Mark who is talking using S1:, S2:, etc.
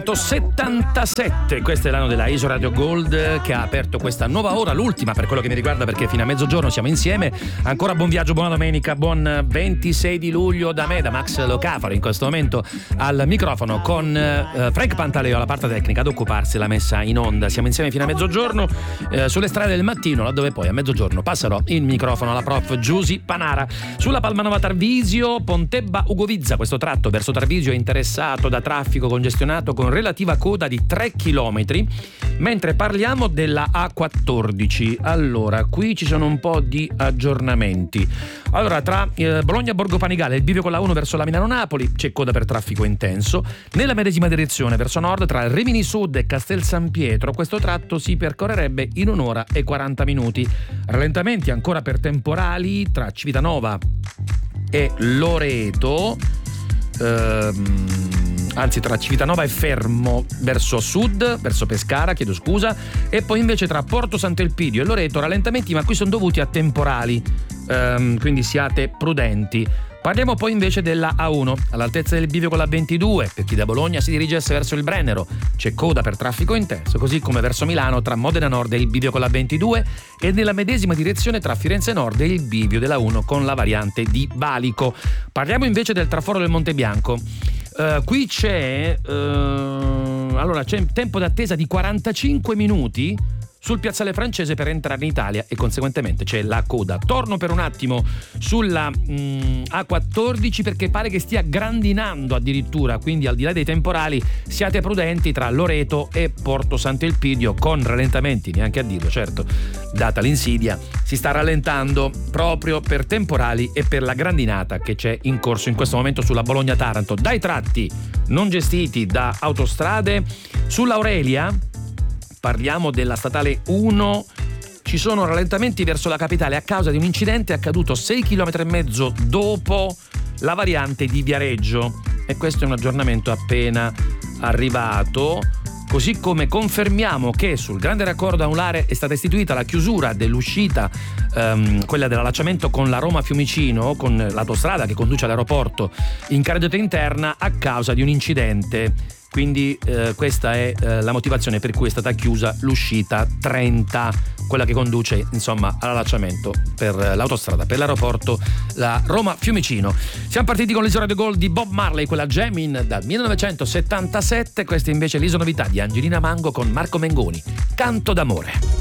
S1: 1977, questo è l'anno della ISO Radio Gold che ha aperto questa nuova ora, l'ultima per quello che mi riguarda, perché fino a mezzogiorno siamo insieme. Ancora buon viaggio, buona domenica, buon 26 di luglio da me, da Max Locafaro, in questo momento al microfono con Frank Pantaleo alla parte tecnica ad occuparsi della messa in onda. Siamo insieme fino a mezzogiorno sulle strade del mattino, laddove poi a mezzogiorno passerò il microfono alla prof Giusy Panara. Sulla Palmanova Tarvisio, Pontebba Ugovizza, questo tratto verso Tarvisio è interessato da traffico congestionato con relativa coda di 3 km, mentre parliamo della A14. Allora, qui ci sono un po' di aggiornamenti. Allora, tra Bologna Borgo Panigale e il bivio con la 1 verso la Milano-Napoli c'è coda per traffico intenso. Nella medesima direzione verso nord, tra Rimini Sud e Castel San Pietro, questo tratto si percorrerebbe in 1 ora e 40 minuti. Rallentamenti ancora per temporali tra Civitanova e Loreto, anzi tra Civitanova e Fermo verso sud, verso Pescara, chiedo scusa, e poi invece tra Porto Sant'Elpidio e Loreto rallentamenti, ma qui sono dovuti a temporali, quindi siate prudenti. Parliamo poi invece della A1, all'altezza del bivio con la 22, per chi da Bologna si dirigesse verso il Brennero c'è coda per traffico intenso, così come verso Milano tra Modena Nord e il bivio con la 22 e nella medesima direzione tra Firenze Nord e il bivio della 1 con la variante di Valico. Parliamo invece del traforo del Monte Bianco. Qui c'è tempo d'attesa di 45 minuti sul piazzale francese per entrare in Italia e conseguentemente c'è la coda. Torno per un attimo sulla A14 perché pare che stia grandinando addirittura, quindi al di là dei temporali siate prudenti tra Loreto e Porto Sant'Elpidio con rallentamenti, neanche a dirlo, certo, data l'insidia, si sta rallentando proprio per temporali e per la grandinata che c'è in corso in questo momento sulla Bologna-Taranto. Dai tratti non gestiti da autostrade, sull'Aurelia parliamo della statale 1, ci sono rallentamenti verso la capitale a causa di un incidente accaduto 6,5 km dopo la variante di Viareggio, e questo è un aggiornamento appena arrivato. Così come confermiamo che sul grande raccordo anulare è stata istituita la chiusura dell'uscita, quella dell'allacciamento con la Roma Fiumicino, con l'autostrada che conduce all'aeroporto in carreggiata interna a causa di un incidente. Quindi questa è la motivazione per cui è stata chiusa l'uscita 30, quella che conduce insomma all'allacciamento per l'autostrada, per l'aeroporto, la Roma Fiumicino. Siamo partiti con l'ISO Radio Gold di Bob Marley, quella Jamin dal 1977, questa invece è l'ISO Novità di Angelina Mango con Marco Mengoni, Canto d'amore.